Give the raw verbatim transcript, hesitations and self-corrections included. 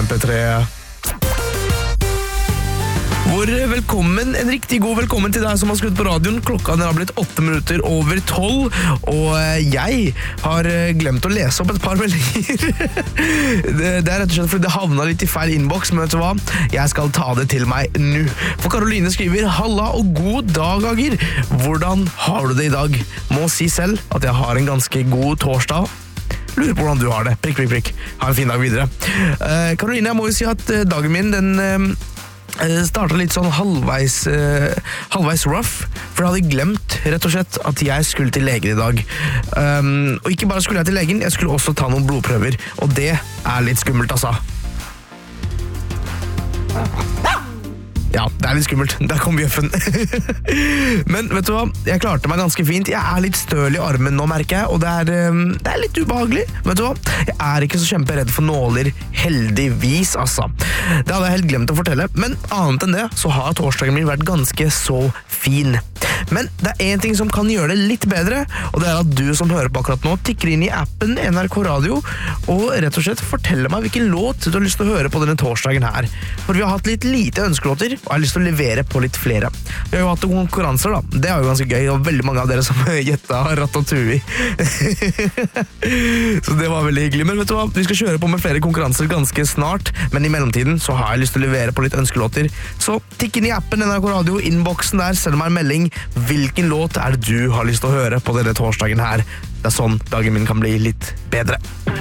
M P tre. Hvor velkommen, en riktig god velkommen til deg som har skrudd på radioen. Klokka den har blitt åtte minutter over tolv, og jeg har glemt å lese opp et par meldinger. det, det er rett og slett fordi det havna litt i feil inbox, men vet du hva? Jeg skal ta det til meg nå. For Karoline skriver, halla og god dag, Ager. Hvordan har du det i dag? Må si selv at jeg har en ganske god torsdag. Lurer på hvordan du har det. Prikk, prikk, prikk. Ha en fin dag videre. Uh, Karoline, jeg må jo si at uh, dagen min, den... Uh, startet litt sånn halvveis, uh, halvveis rough, for jeg hadde glemt rett og slett at jeg skulle til legen i dag. Um, og ikke bare skulle jeg til legen, jeg skulle også ta noen blodprøver, og det er litt skummelt, altså. Ja, det er litt skummelt. Der kom bjøffen. Men vet du hva? Jeg klarte meg ganske fint. Jeg er litt støl i armen nå, merker jeg, og det er, um, det er litt ubehagelig. Vet du hva? Jeg er ikke så kjemperedd for nåler, heldigvis, altså. Det hadde jeg helt glemt å fortelle, men annet enn det, så har torsdagen min vært ganske så fin. Men det er en ting som kan gjøre det litt bedre, og det er at du som hører på akkurat nå tikker inn i appen N R K Radio og rett og slett forteller meg hvilken låt du har lyst til å høre på denne torsdagen her. For vi har hatt litt lite ønskelåter, og jeg har lyst til å levere på litt flere. Vi har jo hatt konkurranser da, det er jo ganske gøy, og veldig mange av dere som gjettet Ratatouille. Så det var veldig hyggelig, men vet du hva? Vi skal kjøre på med flere konkurranser ganske snart, men i mellomtiden så har jeg lyst til å levere på litt ønskelåter. Så tikk inn i appen N R K Radio, innboksen der, send meg en melding. Hvilken låt er det du har lyst til å høre på denne torsdagen her? Det er sånn dagen min kan bli litt bedre.